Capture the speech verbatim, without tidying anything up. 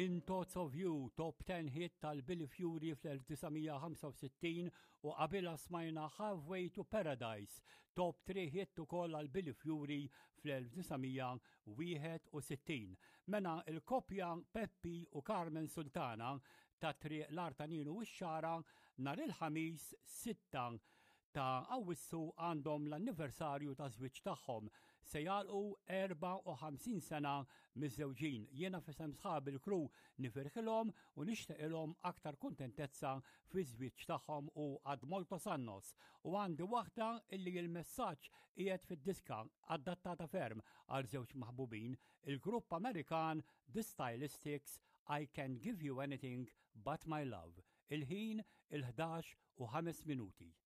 In Thoughts of You, top ten hit tal-Billy Fury fl-1965 u qabilha smajna Halfway to Paradise, top three hit ukoll għal-Billy Fury fl-1961. Mena il-kopja Peppi u Carmen Sultana ta' Triq l-Artaninu u x-Xara nhar il-ħamis sitta ta' Awwissu għandhom l-anniversarju ta' żwieġ tagħhom se jagħlqu erba' u ħamsin sena miż-żewġin. Jiena fisem sħab il-kru nifirħilhom u nixtieqilhom aktar kuntentezza fi żwieġ tagħhom u għad moltos annos. U għandi waħda illi l-messaġġ qiegħed fid-diska adattata ferm għal żewġ maħbubin, il-grupp Amerikan The Stylistics, I Can't Give You Anything But My Love. Il-ħin il-ħdax u ħames minuti.